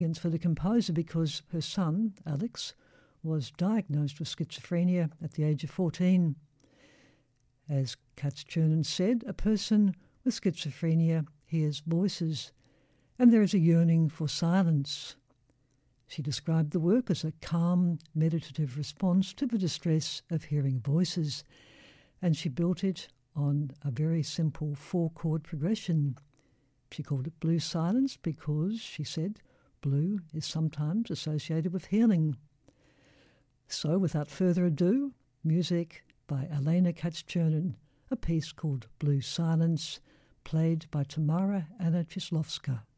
for the composer because her son, Alex, was diagnosed with schizophrenia at the age of 14. As Katz Chernin said, a person with schizophrenia hears voices, and there is a yearning for silence. She described the work as a calm, meditative response to the distress of hearing voices, and she built it on a very simple 4-chord progression. She called it Blue Silence because, she said, blue is sometimes associated with healing. So, without further ado, music by Elena Katz Chernin, a piece called Blue Silence, played by Tamara Anna Chislovska.